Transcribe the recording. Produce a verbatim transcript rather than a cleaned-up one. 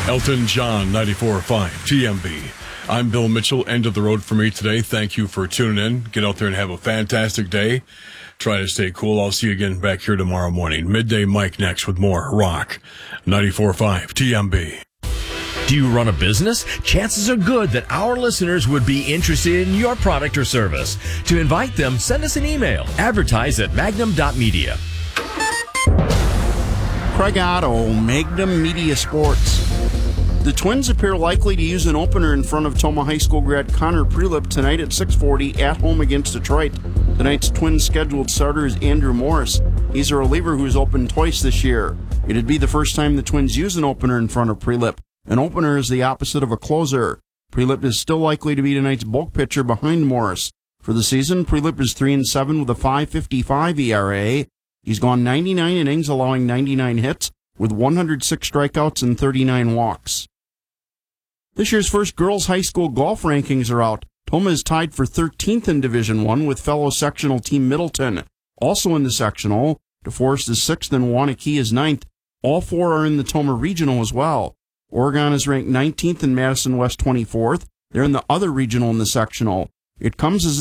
Elton John, ninety-four point five T M B. I'm Bill Mitchell. End of the road for me today. Thank you for tuning in. Get out there and have a fantastic day. Try to stay cool. I'll see you again back here tomorrow morning. Midday Mike next with more Rock. ninety-four point five T M B. Do you run a business? Chances are good that our listeners would be interested in your product or service. To invite them, send us an email. Advertise at magnum dot media. Craig Otto, Magnum Media Sports. The Twins appear likely to use an opener in front of Toma High School grad Connor Prelip tonight at six forty at home against Detroit. Tonight's Twins scheduled starter is Andrew Morris. He's a reliever who's opened twice this year. It'd be the first time the Twins use an opener in front of Prelip. An opener is the opposite of a closer. Prelip is still likely to be tonight's bulk pitcher behind Morris. For the season, Prelip is three and seven with a five fifty-five E R A. He's gone ninety-nine innings, allowing ninety-nine hits, with one hundred six strikeouts and thirty-nine walks. This year's first girls' high school golf rankings are out. Toma is tied for thirteenth in Division One with fellow sectional team Middleton. Also in the sectional, DeForest is sixth and Wanakee is ninth. All four are in the Toma Regional as well. Oregon is ranked nineteenth and Madison West twenty-fourth. They're in the other regional in the sectional. It comes as